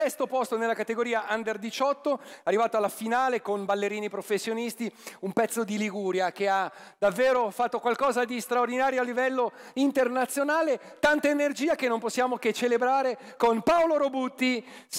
sesto posto nella categoria Under 18, arrivato alla finale con ballerini professionisti, un pezzo di Liguria che ha davvero fatto qualcosa di straordinario a livello internazionale, tanta energia che non possiamo che celebrare con Paolo Robutti.